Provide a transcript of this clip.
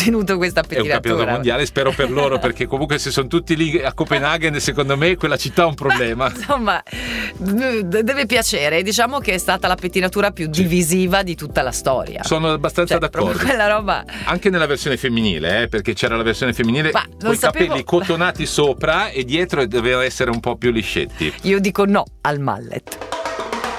ottenuto questa È un pettinatura. campionato mondiale, spero per loro, perché comunque se sono tutti lì a Copenaghen, secondo me quella città ha un problema. Insomma, deve piacere. Diciamo che è stata la pettinatura più divisiva di tutta la storia. Sono abbastanza d'accordo. Proprio quella roba. Anche nella versione femminile, perché c'era la versione femminile con i capelli cotonati sopra e dietro doveva essere un po' più liscetti. Io dico no al mallet.